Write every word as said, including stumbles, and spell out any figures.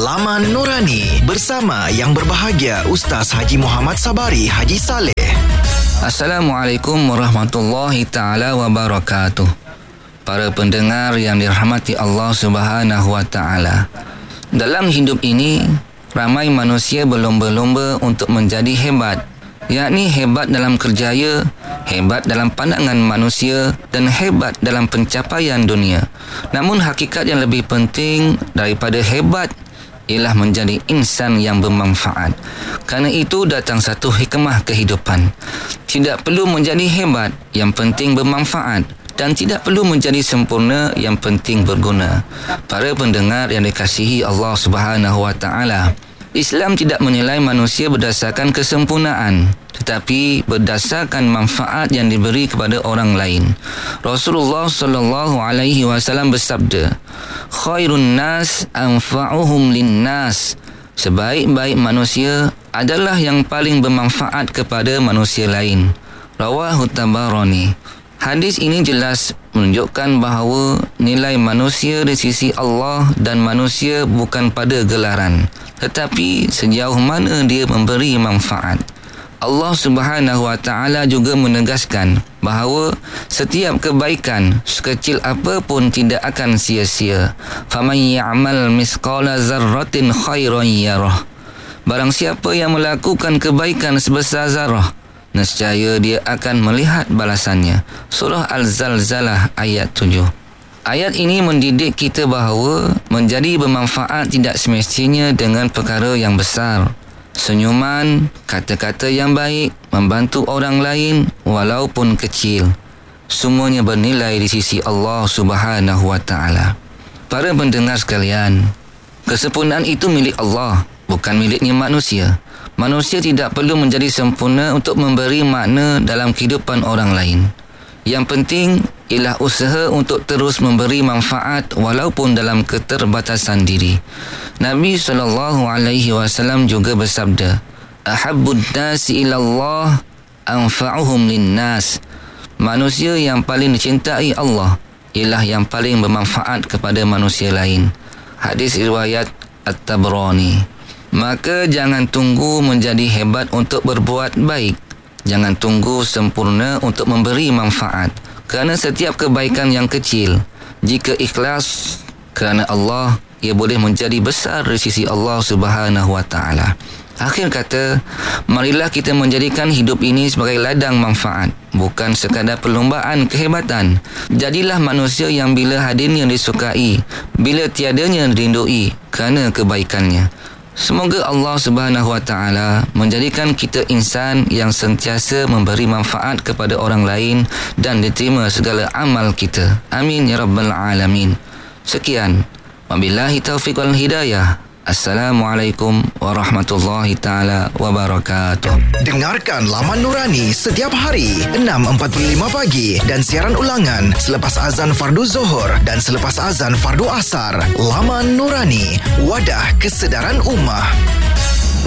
Laman Nurani bersama yang berbahagia Ustaz Haji Muhammad Sabari Haji Saleh. Assalamualaikum warahmatullahi ta'ala wabarakatuh. Para pendengar yang dirahmati Allah Subhanahu wa ta'ala. Dalam hidup ini, ramai manusia berlomba-lomba untuk menjadi hebat, yakni hebat dalam kerjaya, hebat dalam pandangan manusia dan hebat dalam pencapaian dunia. Namun hakikat yang lebih penting daripada hebat ialah menjadi insan yang bermanfaat. Kerana itu datang satu hikmah kehidupan. Tidak perlu menjadi hebat, yang penting bermanfaat. Dan tidak perlu menjadi sempurna, yang penting berguna. Para pendengar yang dikasihi Allah Subhanahu wa ta'ala, Islam tidak menilai manusia berdasarkan kesempurnaan, tetapi berdasarkan manfaat yang diberi kepada orang lain. Rasulullah sallallahu alaihi wasallam bersabda, "Khairun nas anfa'uhum linnas." Sebaik-baik manusia adalah yang paling bermanfaat kepada manusia lain. Rawahu Tabarani. Hadis ini jelas menunjukkan bahawa nilai manusia di sisi Allah dan manusia bukan pada gelaran, tetapi sejauh mana dia memberi manfaat. Allah Subhanahu wa ta'ala juga menegaskan bahawa setiap kebaikan sekecil apapun tidak akan sia-sia. Faman ya'mal misqala zarratin khairan yarah. Barang siapa yang melakukan kebaikan sebesar zarah, nescaya dia akan melihat balasannya. Surah Al-Zalzalah ayat tujuh. Ayat ini mendidik kita bahawa menjadi bermanfaat tidak semestinya dengan perkara yang besar. Senyuman, kata-kata yang baik, membantu orang lain walaupun kecil, semuanya bernilai di sisi Allah Subhanahu wa ta'ala. Para pendengar sekalian, kesempurnaan itu milik Allah, bukan miliknya manusia. Manusia tidak perlu menjadi sempurna untuk memberi makna dalam kehidupan orang lain. Yang penting ialah usaha untuk terus memberi manfaat walaupun dalam keterbatasan diri. Nabi sallallahu alaihi wasallam juga bersabda, "Ahabbud nasi ilallah anfa'uhum linnas." Manusia yang paling dicintai Allah ialah yang paling bermanfaat kepada manusia lain. Hadis riwayat At-Tabrani. Maka jangan tunggu menjadi hebat untuk berbuat baik. Jangan tunggu sempurna untuk memberi manfaat. Kerana setiap kebaikan yang kecil, jika ikhlas kerana Allah, ia boleh menjadi besar di sisi Allah Subhanahu wa ta'ala. Akhir kata, marilah kita menjadikan hidup ini sebagai ladang manfaat, bukan sekadar perlombaan kehebatan. Jadilah manusia yang bila hadirnya disukai, bila tiadanya dirindui kerana kebaikannya. Semoga Allah Subhanahu wa ta'ala menjadikan kita insan yang sentiasa memberi manfaat kepada orang lain dan diterima segala amal kita. Amin ya rabbal alamin. Sekian. Wabillahi taufiq wal hidayah. Assalamualaikum warahmatullahi ta'ala wabarakatuh. Dengarkan Laman Nurani setiap hari enam empat puluh lima pagi dan siaran ulangan selepas azan fardu Zuhur dan selepas azan fardu Asar. Laman Nurani, wadah kesedaran ummah.